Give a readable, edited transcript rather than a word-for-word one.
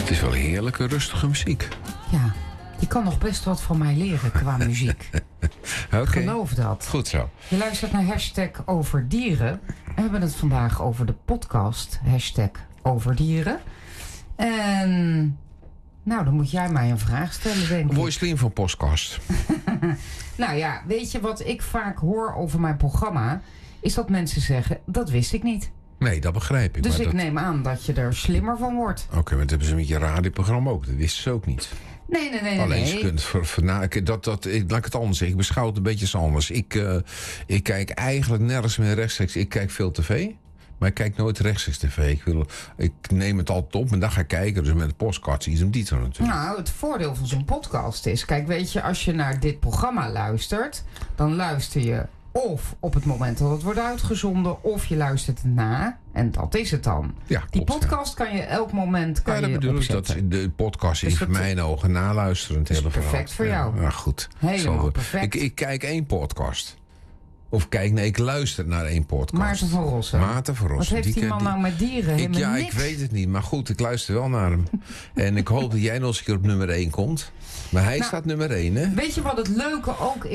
Het is wel heerlijke, rustige muziek. Ja, je kan nog best wat van mij leren qua muziek. Okay. Geloof dat. Goed zo. Je luistert naar hashtag over dieren. We hebben het vandaag over de podcast hashtag over dieren. En nou, dan moet jij mij een vraag stellen, denk ik. Word je slim van podcast? Nou ja, weet je wat ik vaak hoor over mijn programma? Is dat mensen zeggen, dat wist ik niet. Nee, dat begrijp ik. Dus maar ik neem aan dat je er slimmer van wordt. Oké, maar dat hebben ze met je radioprogramma ook. Dat wisten ze ook niet. Nee. Alleen ze kunt laat ik het anders zeggen. Ik beschouw het een beetje anders. Ik kijk eigenlijk nergens meer rechtstreeks. Ik kijk veel tv. Maar ik kijk nooit rechtstreeks tv. Ik neem het altijd op en dan ga ik kijken. Dus met de podcast is hem dito natuurlijk. Nou, het voordeel van zo'n podcast is... Kijk, weet je, als je naar dit programma luistert... dan luister je of op het moment dat het wordt uitgezonden... of je luistert het na. En dat is het dan. Ja, die klopt, podcast kan je elk moment dat bedoel ik. De podcast is voor mijn ogen naluisterend. Dat is perfect voor jou. Ja, goed. Helemaal perfect. Ik kijk 1 podcast. Of ik luister naar 1 podcast. Maarten van Rossum. Wat heeft die man nou met dieren? Ik weet het niet. Maar goed, ik luister wel naar hem. En ik hoop dat jij nog eens een keer op nummer 1 komt. Maar hij staat nummer 1, hè? Weet je wat het leuke ook is?